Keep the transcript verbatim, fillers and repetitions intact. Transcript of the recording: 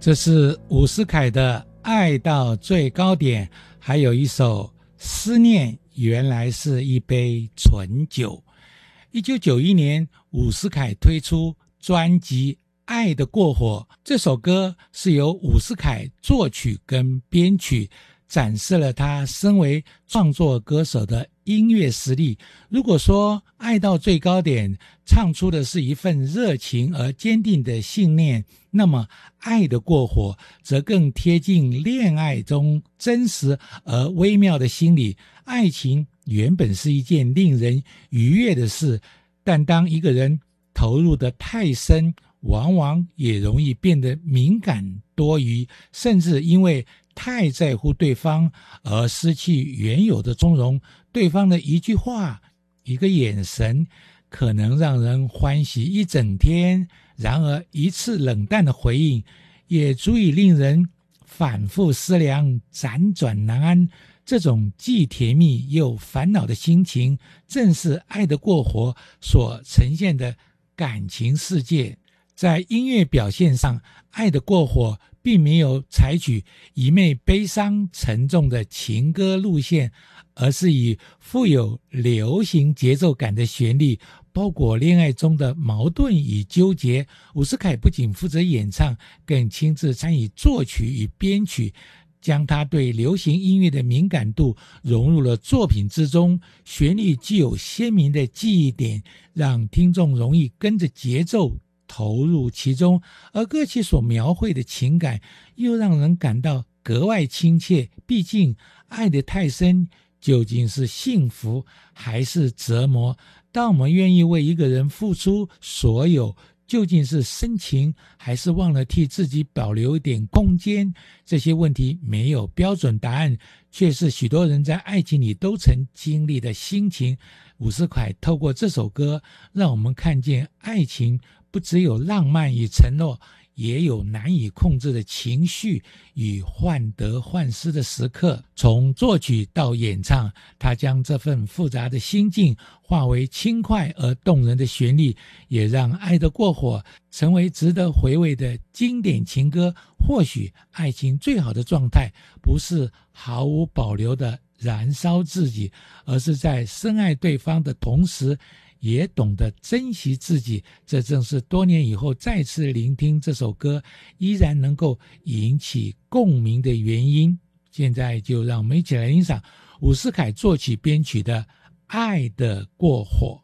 这是伍思凯的《爱到最高点》，还有一首《思念原来是一杯醇酒》。一九九一年，伍思凯推出专辑《爱的过火》，这首歌是由伍思凯作曲跟编曲，展示了他身为创作歌手的音乐实力。如果说爱到最高点唱出的是一份热情而坚定的信念，那么爱的过火则更贴近恋爱中真实而微妙的心理。爱情原本是一件令人愉悦的事，但当一个人投入得太深，往往也容易变得敏感多疑，甚至因为太在乎对方而失去原有的从容。对方的一句话，一个眼神，可能让人欢喜一整天，然而一次冷淡的回应也足以令人反复思量，辗转难安。这种既甜蜜又烦恼的心情，正是爱的过火所呈现的感情世界。在音乐表现上，爱的过火并没有采取一昧悲伤沉重的情歌路线，而是以富有流行节奏感的旋律包裹恋爱中的矛盾与纠结。伍思凯不仅负责演唱，更亲自参与作曲与编曲，将他对流行音乐的敏感度融入了作品之中。旋律具有鲜明的记忆点，让听众容易跟着节奏投入其中，而歌曲所描绘的情感又让人感到格外亲切。毕竟爱得太深，究竟是幸福还是折磨？当我们愿意为一个人付出所有，究竟是深情还是忘了替自己保留一点空间？这些问题没有标准答案，却是许多人在爱情里都曾经历的心情。伍思凯透过这首歌，让我们看见爱情不只有浪漫与承诺，也有难以控制的情绪与患得患失的时刻。从作曲到演唱，他将这份复杂的心境化为轻快而动人的旋律，也让《爱的过火》成为值得回味的经典情歌。或许爱情最好的状态，不是毫无保留地燃烧自己，而是在深爱对方的同时也懂得珍惜自己。这正是多年以后再次聆听这首歌依然能够引起共鸣的原因。现在就让我们一起来欣赏伍思凯作曲编曲的《爱的过火》。